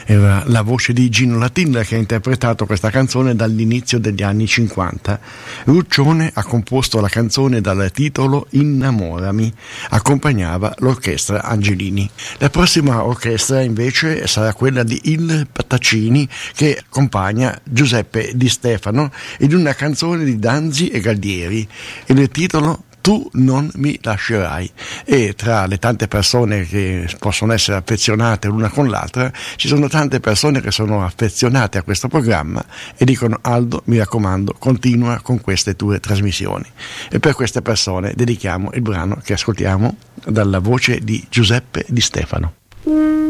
Era la voce di Gino Latilla che ha interpretato questa canzone dall'inizio degli anni 50. Ruccione ha composto la canzone dal titolo Innamorami, accompagnava l'orchestra Angelini. La prossima orchestra invece sarà quella di Il Pataccini, che accompagna Giuseppe Di Stefano in una canzone di Danzi e Galdieri, il titolo Tu non mi lascerai. E tra le tante persone che possono essere affezionate l'una con l'altra, ci sono tante persone che sono affezionate a questo programma e dicono: Aldo, mi raccomando, continua con queste tue trasmissioni. E per queste persone dedichiamo il brano che ascoltiamo dalla voce di Giuseppe Di Stefano.